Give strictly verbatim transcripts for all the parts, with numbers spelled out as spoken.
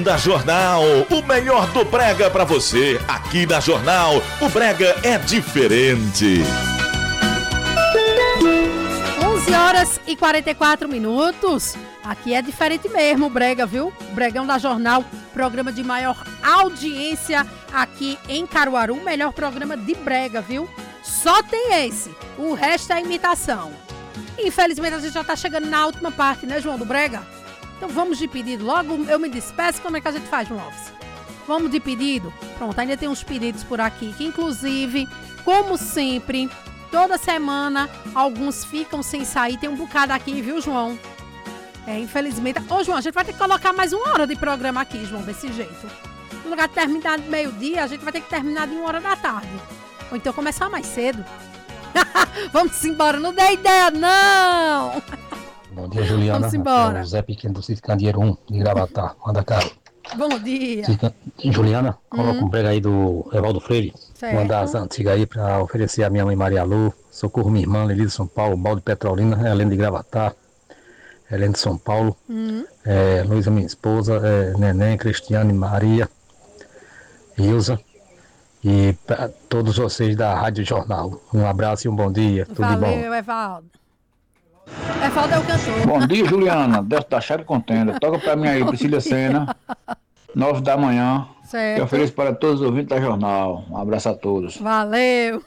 Da Jornal, o melhor do brega pra você. Aqui na Jornal, o brega é diferente. onze horas e quarenta e quatro minutos. Aqui é diferente mesmo, o brega, viu? O Bregão da Jornal, programa de maior audiência aqui em Caruaru. O melhor programa de brega, viu? Só tem esse. O resto é imitação. Infelizmente, a gente já tá chegando na última parte, né, João, do brega? Então vamos de pedido. Logo eu me despeço. Como é que a gente faz, João Alves? Vamos de pedido? Pronto, ainda tem uns pedidos por aqui, que inclusive, como sempre, toda semana, alguns ficam sem sair. Tem um bocado aqui, viu, João? É, infelizmente. Ô, João, a gente vai ter que colocar mais uma hora de programa aqui, João, desse jeito. No lugar de terminar de meio-dia, a gente vai ter que terminar de uma hora da tarde. Ou então começar mais cedo. Vamos embora, não dê ideia, não! Bom dia, Juliana. Vamos embora. É o Zé Pequeno do Sítio Candeeiro um, de Gravatá. Manda cá. Bom dia. Juliana, coloca Hum. um prego aí do Evaldo Freire. Certo. Mandar as antigas aí pra oferecer a minha mãe Maria Lu, Socorro minha irmã, Lelisa de São Paulo, Balde Petrolina, Helena de Gravatá, Helena de São Paulo, Hum. é, Luísa minha esposa, é, Neném, Cristiane, Maria, Ilza. E para todos vocês da Rádio Jornal. Um abraço e um bom dia. Tudo de bom. Valeu, Evaldo. Evaldo é o cantor. Bom dia, Juliana. Deus da Chave Contenda. Toca pra mim aí, Priscila Sena, nove da manhã. Certo. Eu ofereço para todos os ouvintes da Jornal. Um abraço a todos. Valeu.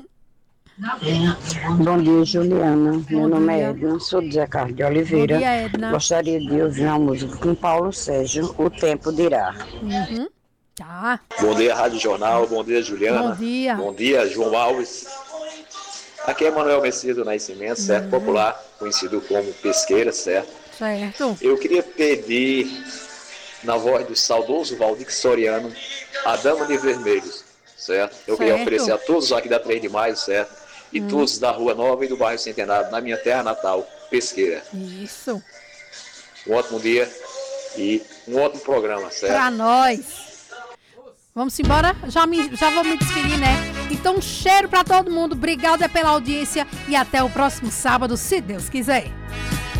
Bom dia, Juliana. Meu Bom nome dia. é Edna, sou de Zé Carlos de Oliveira. Bom dia, Edna. Gostaria de ouvir uma música com Paulo Sérgio, O Tempo Dirá. Uhum. Tá. Bom dia, Rádio Jornal. Bom dia, Juliana. Bom dia. Bom dia, João Alves. Aqui é Manuel Messias do Nascimento, certo? Uhum. Popular, conhecido como Pesqueira, certo? Certo. Eu queria pedir, na voz do saudoso Valdir Soriano, A Dama de Vermelhos, certo? Eu queria Certo. oferecer a todos aqui da três de maio, certo? E Hum. todos da Rua Nova e do bairro Centenário, na minha terra natal, Pesqueira. Isso. Um ótimo dia e um ótimo programa, certo? Pra nós. Vamos embora? Já, me, já vou me despedir, né? Então, um cheiro pra todo mundo. Obrigada pela audiência e até o próximo sábado, se Deus quiser.